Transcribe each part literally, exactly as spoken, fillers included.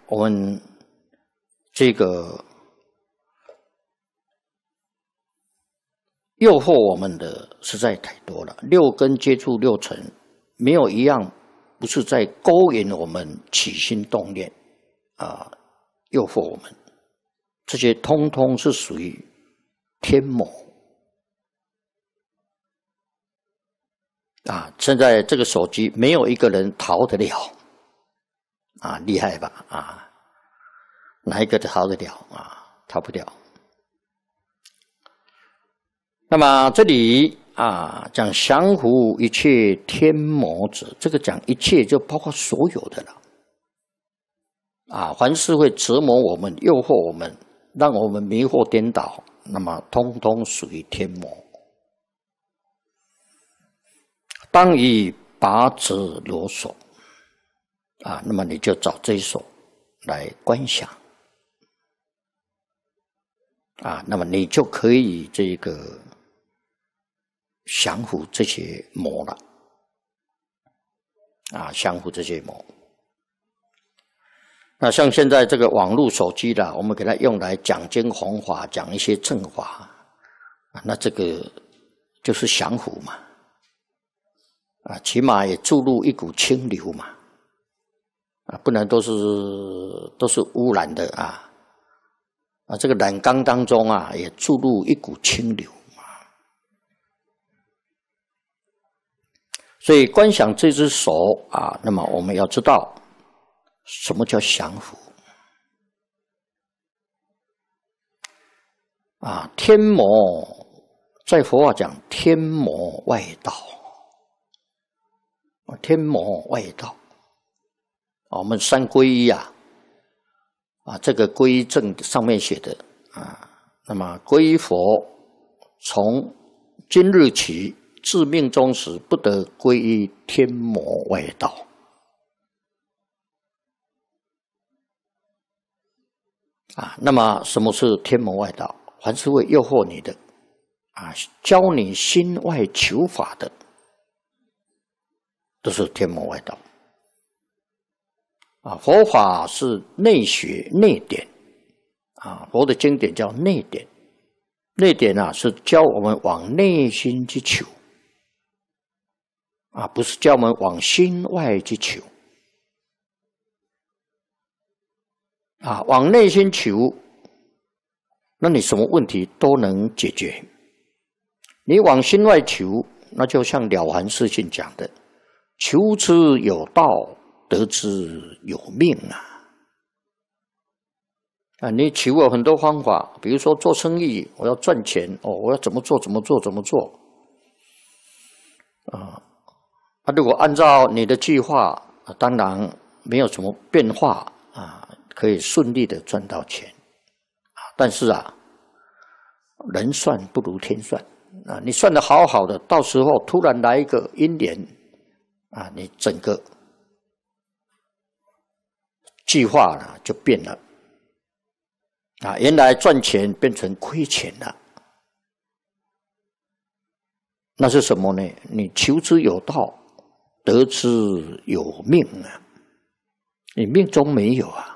我们这个诱惑我们的实在太多了。六根接触六尘，没有一样不是在勾引我们起心动念啊，诱惑我们。这些通通是属于天魔啊！现在这个手机没有一个人逃得了啊，厉害吧啊？哪一个逃得了啊？逃不了。那么这里啊，讲降伏一切天魔者，这个讲一切就包括所有的了啊，凡是会折磨我们、诱惑我们，让我们迷惑颠倒，那么通通属于天魔。当以拔者罗手啊，那么你就找这一手来观想啊，那么你就可以这个降服这些魔了啊，降服这些魔。那像现在这个网络手机啦，我们给它用来讲经弘法，讲一些正法，那这个就是降服嘛，啊，起码也注入一股清流嘛，啊，不然都是都是污染的啊，啊，这个染缸当中啊，也注入一股清流啊。所以观想这只手啊，那么我们要知道。什么叫降伏？啊，天魔在佛法讲天魔外道，天魔外道。啊，我们三皈依啊，啊，这个皈依证上面写的啊，那么皈依佛，从今日起至命终时，不得皈依天魔外道。啊，那么什么是天魔外道？凡是会诱惑你的，啊，教你心外求法的，都是天魔外道。啊，佛法是内学内典，啊，佛的经典叫内典，内典啊是教我们往内心去求，啊，不是教我们往心外去求。啊，往内心求，那你什么问题都能解决。你往心外求，那就像了凡四训讲的，求之有道，得之有命啊！啊，你求有很多方法，比如说做生意，我要赚钱哦，我要怎么做怎么做怎么做啊？啊，如果按照你的计划，啊、当然没有什么变化啊。可以顺利的赚到钱，但是啊，人算不如天算啊！你算得好好的，到时候突然来一个因缘啊，你整个计划呢就变了啊！原来赚钱变成亏钱了，那是什么呢？你求之有道，得之有命啊！你命中没有啊！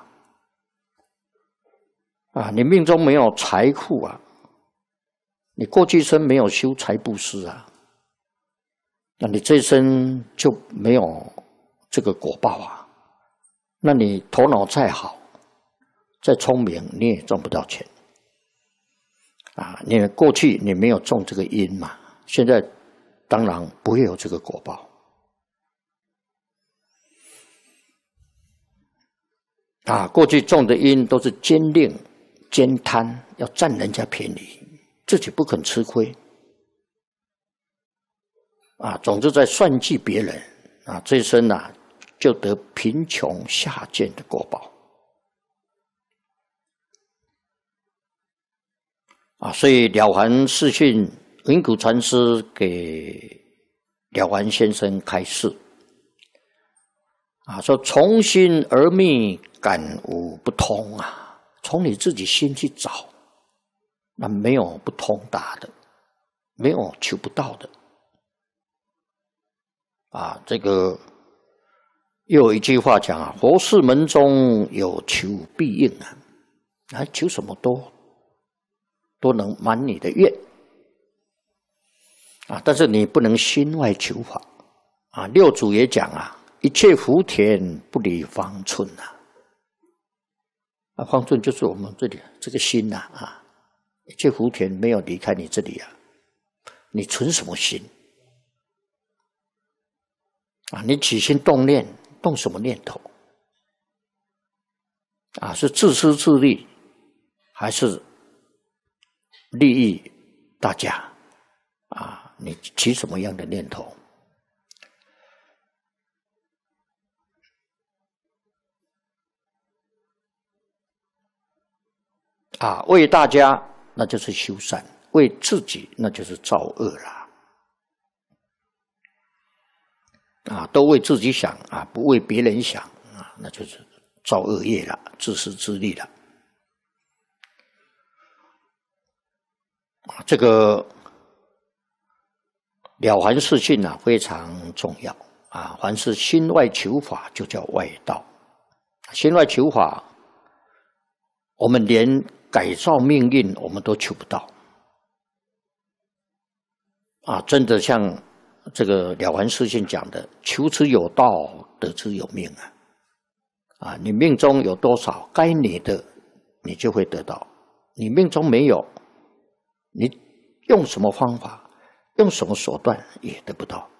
啊，你命中没有财富啊，你过去生没有修财布施啊，那你这一生就没有这个果报啊。那你头脑再好，再聪明，你也赚不到钱啊。因为过去你没有种这个因嘛，现在当然不会有这个果报啊。过去种的因都是奸佞。奸贪，要占人家便宜，自己不肯吃亏啊！总之在算计别人啊，这一生啊就得贫穷下贱的果报啊！所以了凡四训，云谷禅师给了凡先生开示啊，说从心而觅，感悟不通啊。从你自己心去找，那没有不通达的，没有求不到的啊！这个又有一句话讲啊，佛事门中有求必应啊，啊，求什么都都能满你的愿啊，但是你不能心外求法啊。六祖也讲啊，一切福田不离方寸啊，啊，方寸就是我们这里这个心呐啊，一切福田没有离开你这里啊，你存什么心啊？你起心动念，动什么念头啊？是自私自利，还是利益大家啊？你起什么样的念头啊？为大家那就是修善，为自己那就是造恶啦。啊，都为自己想啊，不为别人想啊，那就是造恶业了，自私自利了。啊，这个了凡四训啊非常重要啊。凡是心外求法，就叫外道。心外求法，我们连改造命运我们都求不到啊！真的像这个了凡四训讲的，求之有道，得之有命啊！啊，你命中有多少该你的，你就会得到；你命中没有，你用什么方法，用什么手段也得不到。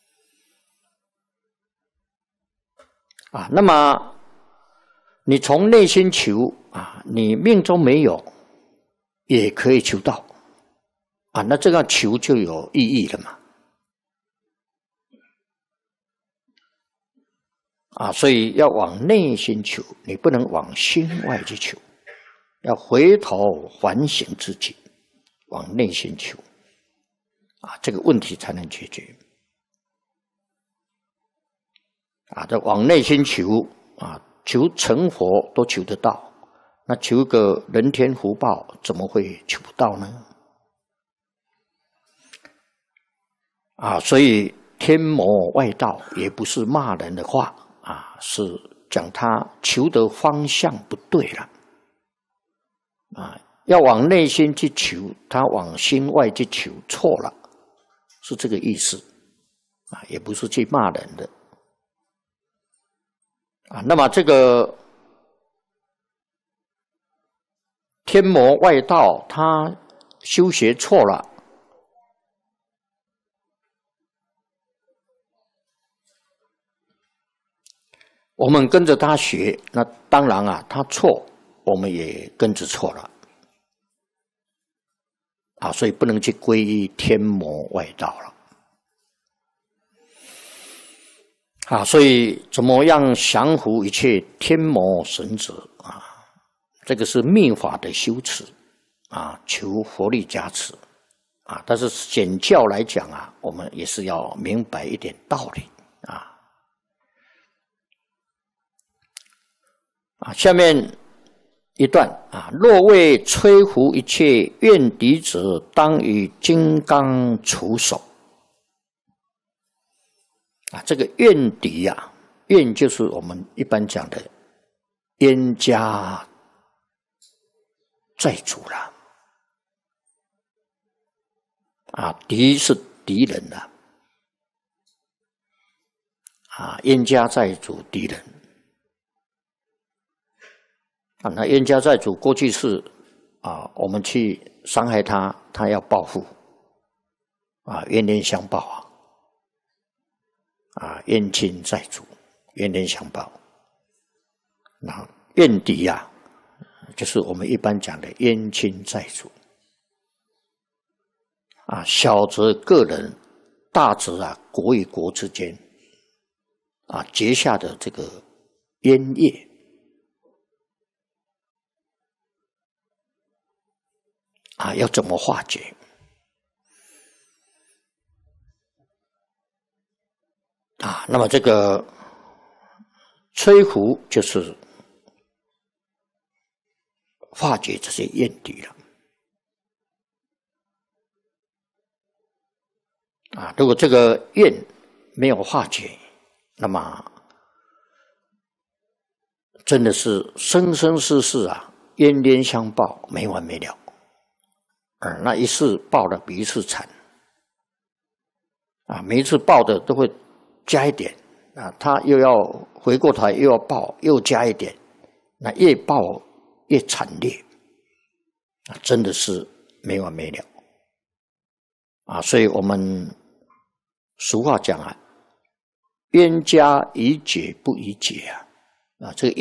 啊，那么你从内心求啊，你命中没有，也可以求到啊，那这样求就有意义了嘛。啊，所以要往内心求，你不能往心外去求，要回头反省自己，往内心求，啊，这个问题才能解决。啊，这往内心求啊，求成佛都求得到，那求个人天福报，怎么会求不到呢？啊，所以天魔外道也不是骂人的话。啊，是讲他求的方向不对了，啊，要往内心去求，他往心外去求错了，是这个意思，啊，也不是去骂人的，啊，那么这个天魔外道，他修学错了。我们跟着他学，那当然啊，他错，我们也跟着错了，啊，所以不能去皈依天魔外道了，啊，所以怎么样降服一切天魔神者啊？这个是密法的修持啊，求佛力加持啊。但是显教来讲啊，我们也是要明白一点道理啊。啊，下面一段啊，若为摧伏一切怨敌者，当以金刚除手。啊，这个怨敌呀、啊，怨就是我们一般讲的冤家债主了。啊，敌是敌人了。啊，冤家债主敌人。啊，那冤家债主过去是啊，我们去伤害他，他要报复，啊，冤冤相报啊，啊，冤亲债主，冤冤相报。那怨敌呀、啊，就是我们一般讲的冤亲债主，啊，小则个人，大则啊国与国之间，啊结下的这个冤业。啊，要怎么化解？啊，那么这个摧伏就是化解这些怨敌了。啊，如果这个怨没有化解，那么真的是生生世世啊，冤冤相报，没完没了。啊，那一次报的比一次惨。啊，每一次报的都会加一点，啊，他又要回过头又要报，又加一点，那越报越惨烈，啊，真的是没完没了。啊，所以我们俗话讲啊，冤家宜解不宜结啊，啊，这个。